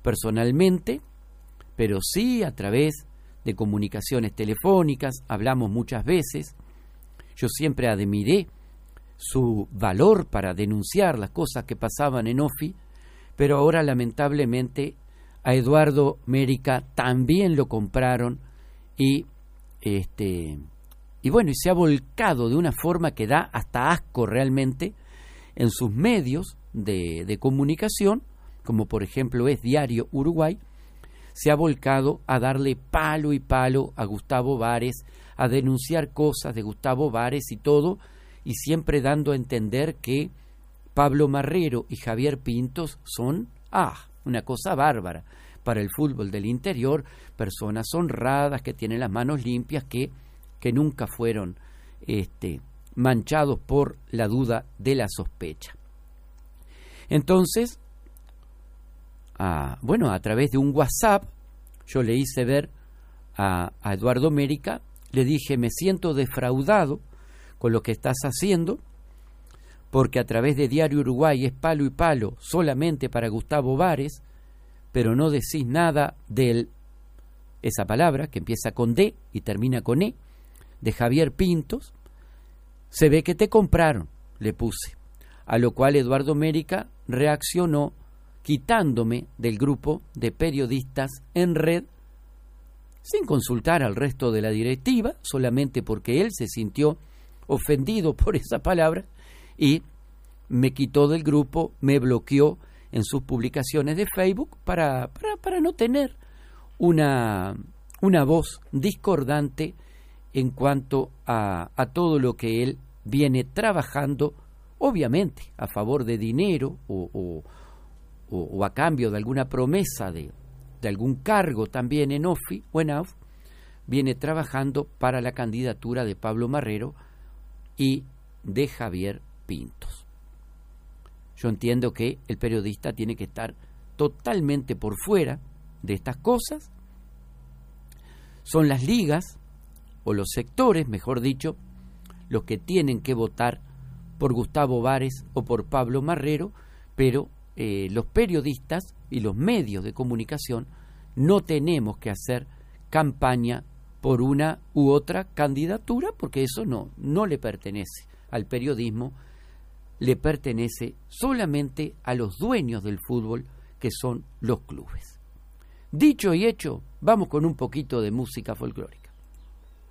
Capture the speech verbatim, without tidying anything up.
personalmente, pero sí a través de comunicaciones telefónicas, hablamos muchas veces. Yo siempre admiré su valor para denunciar las cosas que pasaban en Ofi, pero ahora lamentablemente a Eduardo Mérica también lo compraron y este y bueno, y se ha volcado de una forma que da hasta asco realmente en sus medios de, de comunicación, como por ejemplo es Diario Uruguay. Se ha volcado a darle palo y palo a Gustavo Vares, a denunciar cosas de Gustavo Vares y todo, y siempre dando a entender que Pablo Marrero y Javier Pintos son, ah, una cosa bárbara para el fútbol del interior, personas honradas que tienen las manos limpias, que, que nunca fueron este, manchados por la duda de la sospecha. Entonces, a, bueno, a través de un WhatsApp, yo le hice ver a, a Eduardo Mérica, le dije, me siento defraudado con lo que estás haciendo, porque a través de Diario Uruguay es palo y palo solamente para Gustavo Vares, pero no decís nada de esa palabra que empieza con D y termina con E, de Javier Pintos. Se ve que te compraron, le puse. A lo cual Eduardo Mérica reaccionó quitándome del grupo de periodistas en red, sin consultar al resto de la directiva, solamente porque él se sintió ofendido por esa palabra, y me quitó del grupo, me bloqueó en sus publicaciones de Facebook para, para, para no tener una, una voz discordante en cuanto a, a todo lo que él viene trabajando, obviamente a favor de dinero o, o, o, o a cambio de alguna promesa de, de algún cargo también en Ofi o en A U F, viene trabajando para la candidatura de Pablo Marrero y de Javier Pintos. Yo entiendo que el periodista tiene que estar totalmente por fuera de estas cosas. Son las ligas, o los sectores, mejor dicho, los que tienen que votar por Gustavo Vares o por Pablo Marrero, pero eh, los periodistas y los medios de comunicación no tenemos que hacer campaña por una u otra candidatura, porque eso no, no le pertenece al periodismo, le pertenece solamente a los dueños del fútbol, que son los clubes. Dicho y hecho, vamos con un poquito de música folclórica.